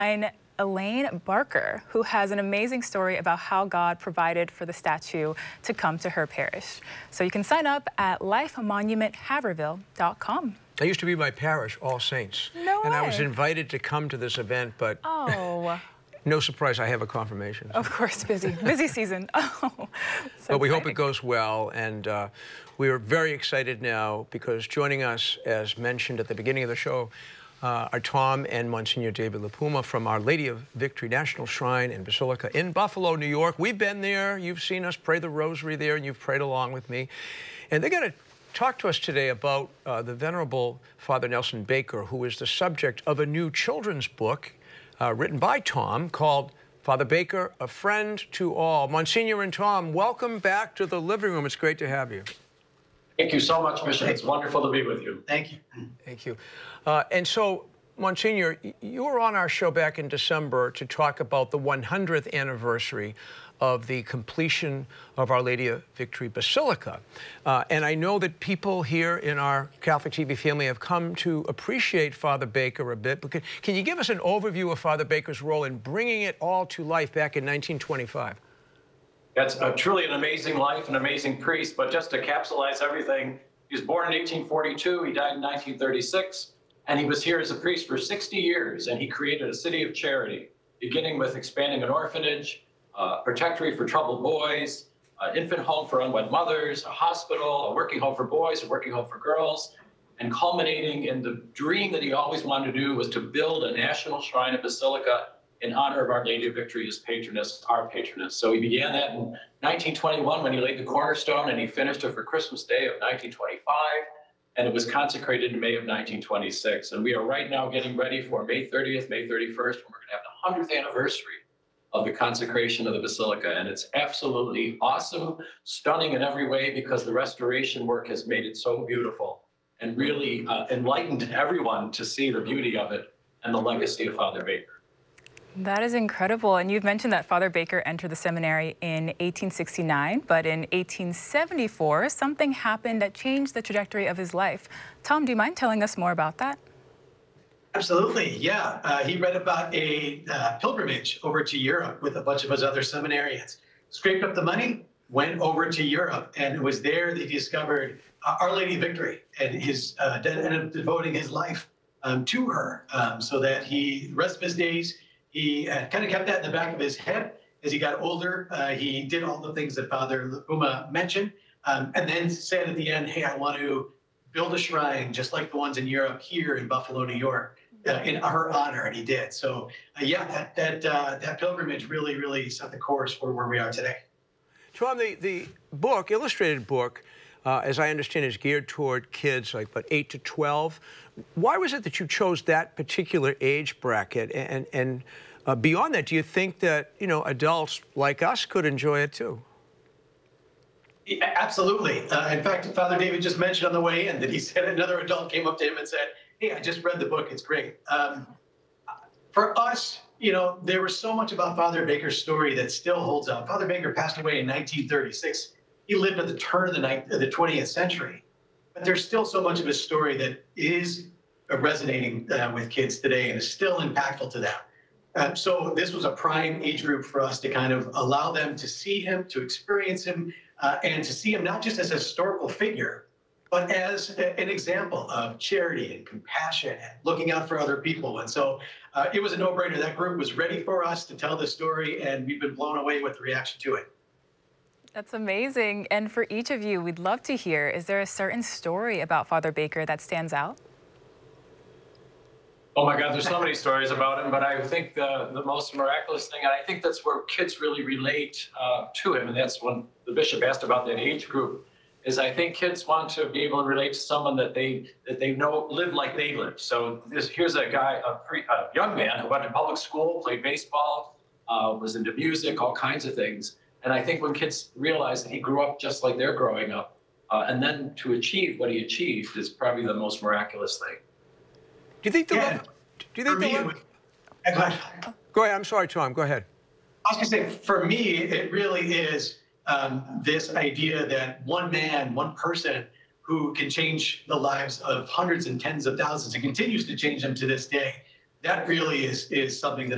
Elaine Barker, who has an amazing story about how God provided for the statue to come to her parish. So you can sign up at lifemonumenthaverville.com. That used to be my parish, All Saints. No and way. I was invited to come to this event, but no surprise, I have a confirmation. Of course, busy season. But we hope it goes well, and we are very excited now because joining us, as mentioned at the beginning of the show, are Tom and Monsignor David LaPuma from Our Lady of Victory National Shrine and Basilica in Buffalo, New York. We've been there. You've seen us pray the rosary there, and you've prayed along with me. And they're going to talk to us today about the Venerable Father Nelson Baker, who is the subject of a new children's book written by Tom called Father Baker, A Friend to All. Monsignor and Tom, welcome back to the living room. It's great to have you. Thank you so much, Bishop. It's wonderful to be with you. Thank you. Thank you. And so, Monsignor, you were on our show back in December to talk about the 100th anniversary of the completion of Our Lady of Victory Basilica. And I know that people here in our Catholic TV family have come to appreciate Father Baker a bit. But can you give us an overview of Father Baker's role in bringing it all to life back in 1925? That's truly an amazing life, an amazing priest. But just to capsulize everything, he was born in 1842, he died in 1936, and he was here as a priest for 60 years, and he created a city of charity, beginning with expanding an orphanage, protectory for troubled boys, an infant home for unwed mothers, a hospital, a working home for boys, a working home for girls, and culminating in the dream that he always wanted to do was to build a national shrine and basilica in honor of Our Lady of Victory as patroness, our patroness. So he began that in 1921 when he laid the cornerstone, and he finished it for Christmas Day of 1925, and it was consecrated in May of 1926. And we are right now getting ready for May 30th, May 31st, when we're going to have the 100th anniversary of the consecration of the Basilica. And it's absolutely awesome, stunning in every way, because the restoration work has made it so beautiful and really enlightened everyone to see the beauty of it and the legacy of Father Baker. That is incredible. And you've mentioned that Father Baker entered the seminary in 1869, but in 1874, something happened that changed the trajectory of his life. Tom, do you mind telling us more about that? Absolutely, yeah. He read about a pilgrimage over to Europe with a bunch of his other seminarians. Scraped up the money, went over to Europe, and it was there that he discovered Our Lady of Victory, and ended up devoting his life to her, so that the rest of his days, he kind of kept that in the back of his head. As he got older, he did all the things that Father LaPuma mentioned, and then said at the end, hey, I want to build a shrine just like the ones in Europe here in Buffalo, New York, in her honor, and he did. So, yeah, that pilgrimage really set the course for where we are today. Tom, the book, illustrated book, as I understand, is geared toward kids like about 8 to 12. Why was it that you chose that particular age bracket? And beyond that, do you think that, you know, adults like us could enjoy it too? Yeah, absolutely. In fact, Father David just mentioned on the way in that he said another adult came up to him and said, hey, I just read the book. It's great. For us, you know, there was so much about Father Baker's story that still holds up. Father Baker passed away in 1936. He lived at the turn of the 20th century. But there's still so much of his story that is resonating with kids today and is still impactful to them. So this was a prime age group for us to kind of allow them to see him, to experience him, and to see him not just as a historical figure, but as an example of charity and compassion and looking out for other people. And so it was a no-brainer. That group was ready for us to tell the story, and we've been blown away with the reaction to it. That's amazing. And for each of you, we'd love to hear, is there a certain story about Father Baker that stands out? Oh my God, there's so many stories about him, but I think the most miraculous thing, and I think that's where kids really relate to him, and that's when the bishop asked about that age group, is I think kids want to be able to relate to someone that they know live like they live. So here's a guy, a young man who went to public school, played baseball, was into music, all kinds of things. And I think when kids realize that he grew up just like they're growing up, and then to achieve what he achieved is probably the most miraculous thing. Do you think the love? Do you think the love? Go ahead. I'm sorry, Tom. Go ahead. I was going to say, for me, it really is this idea that one man, one person who can change the lives of hundreds and tens of thousands and continues to change them to this day. That really is something that